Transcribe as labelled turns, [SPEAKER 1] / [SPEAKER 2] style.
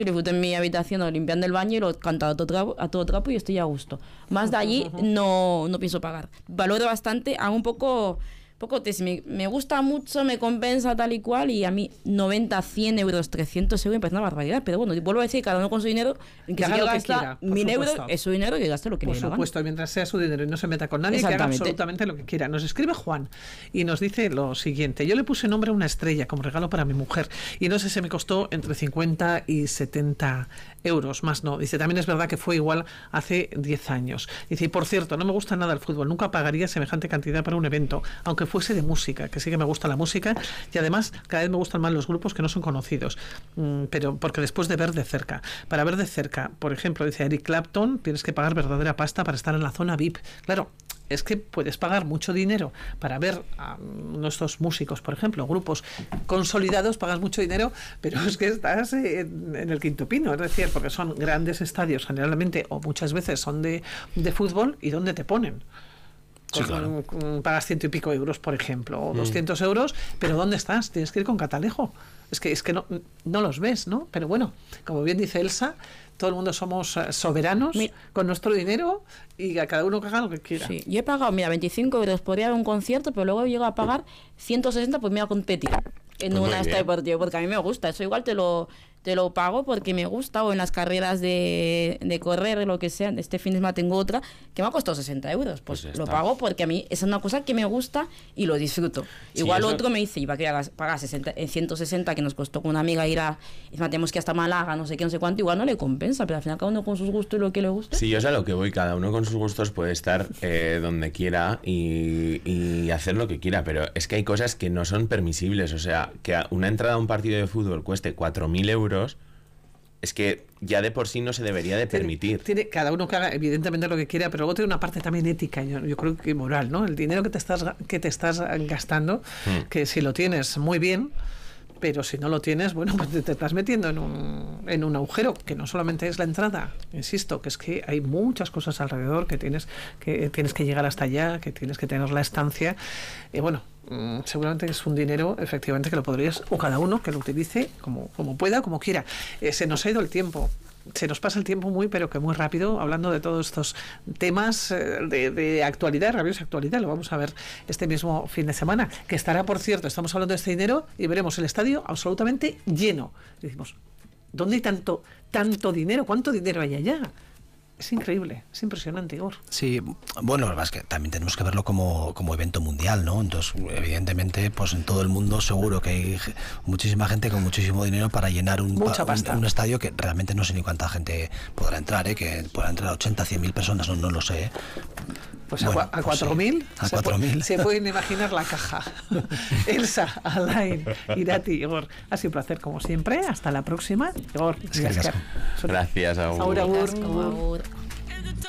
[SPEAKER 1] disfruto en mi habitación o limpiando el baño y lo canto a todo trapo y estoy a gusto. Más de allí no pienso pagar. Valoro bastante, hago un poco test. Me gusta mucho, me compensa tal y cual, y a mí 90, 100 euros, 300 euros me parece una barbaridad. Pero bueno, vuelvo a decir, cada uno con su dinero, en que si quiere gastar 1.000 euros, es su dinero, que gaste lo que le dé la gana.
[SPEAKER 2] Por supuesto, mientras sea su dinero y no se meta con nadie, que haga absolutamente lo que quiera. Nos escribe Juan y nos dice lo siguiente: yo le puse nombre a una estrella como regalo para mi mujer y no sé si me costó entre 50 y 70 euros, más no. Dice, también es verdad que fue igual hace 10 años. Dice, y por cierto, no me gusta nada el fútbol, nunca pagaría semejante cantidad para un evento, aunque fuese de música, que sí que me gusta la música, y además cada vez me gustan más los grupos que no son conocidos, pero porque después de ver de cerca, para ver de cerca, por ejemplo, dice Eric Clapton, tienes que pagar verdadera pasta para estar en la zona VIP. Claro, es que puedes pagar mucho dinero para ver a nuestros músicos, por ejemplo, grupos consolidados, pagas mucho dinero, pero es que estás en el quinto pino, es decir, porque son grandes estadios generalmente, o muchas veces son de fútbol, ¿y dónde te ponen? Sí, claro. Pagas 100 y pico euros, por ejemplo, o 200 euros, pero ¿dónde estás? Tienes que ir con catalejo. Es que no los ves, ¿no? Pero bueno, como bien dice Elsa, todo el mundo somos soberanos con nuestro dinero y a cada uno que haga lo que quiera.
[SPEAKER 1] Sí, yo he pagado, 25 euros por ir a un concierto, pero luego llego a pagar 160 pues me voy a competir en una esta deportiva, porque a mí me gusta. Eso igual te lo pago porque me gusta, o en las carreras de correr, lo que sea. Este fin de semana tengo otra que me ha costado 60 euros. Pues lo pago porque a mí es una cosa que me gusta y lo disfruto. Sí, igual otro me dice, iba a pagar 160 que nos costó con una amiga ir a, tenemos que hasta Málaga, no sé qué, no sé cuánto, igual no le compensa, pero al final cada uno con sus gustos y lo que le guste.
[SPEAKER 3] Sí, yo sé a lo que voy, cada uno con sus gustos puede estar donde quiera y hacer lo que quiera, pero es que hay cosas que no son permisibles. O sea, que una entrada a un partido de fútbol cueste 4.000 euros, es que ya de por sí no se debería de permitir.
[SPEAKER 2] Tiene cada uno que haga evidentemente lo que quiera, pero luego tiene una parte también ética, yo creo que moral, ¿no? El dinero que te estás gastando, que si lo tienes muy bien, pero si no lo tienes, bueno, pues te estás metiendo en un agujero, que no solamente es la entrada, insisto, que es que hay muchas cosas alrededor, que tienes que llegar hasta allá, que tienes que tener la estancia, y bueno, seguramente es un dinero, efectivamente, que lo podrías, o cada uno que lo utilice como pueda, como quiera. Se nos ha ido el tiempo. Se nos pasa el tiempo pero que muy rápido, hablando de todos estos temas de actualidad, rabiosa actualidad. Lo vamos a ver este mismo fin de semana, que estará, por cierto, estamos hablando de este dinero y veremos el estadio absolutamente lleno. Y decimos, ¿dónde hay tanto dinero? ¿Cuánto dinero hay allá? Es increíble, es impresionante, Igor.
[SPEAKER 4] Sí, bueno, la verdad es que también tenemos que verlo como evento mundial, ¿no? Entonces, evidentemente, pues en todo el mundo seguro que hay muchísima gente con muchísimo dinero para llenar un estadio que realmente no sé ni cuánta gente podrá entrar, que podrá entrar 80, 100.000 personas, no lo sé.
[SPEAKER 2] Pues bueno, a 4.000
[SPEAKER 4] a 4.000
[SPEAKER 2] se pueden imaginar la caja. Elsa, Alain, Irati, Igor, ha sido un placer como siempre. Hasta la próxima. Igor,
[SPEAKER 3] gracias. Agur.
[SPEAKER 2] Agur.